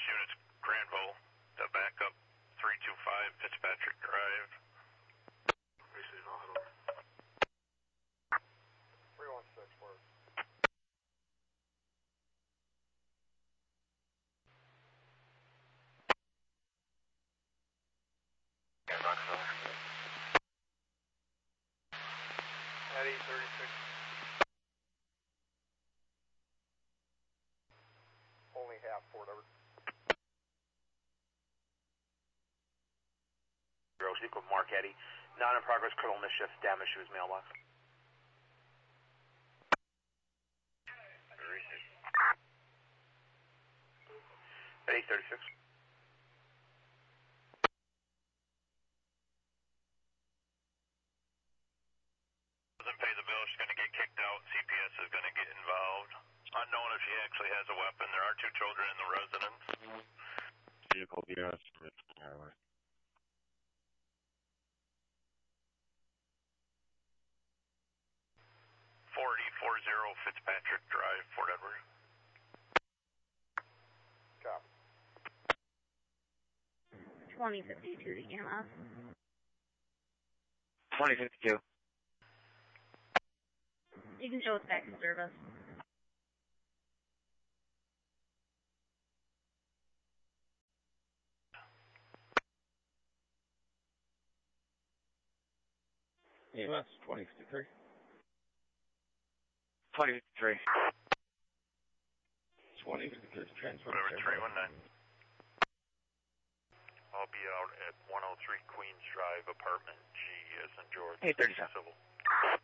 units, Granville, to back up 325 Fitzpatrick Drive. 316, word. At 836. Only half, Fort Edward. Speak with Mark Eddy. Not in progress, criminal mischief, damage to his mailbox. At 836. Doesn't pay the bill, she's going to get kicked out. CPS is going to get involved. Unknown if she actually has a weapon. There are 2 children in the residence. Vehicle BS with highway. 4040 Fitzpatrick Drive, Fort Edward. Copy. 2052 EMS. 2052. You can show us back in service. EMS 2053. 2053. 2053. Transfer. Whatever, 319. I'll be out at 103 Queens Drive, apartment G as in George. 837. Civil.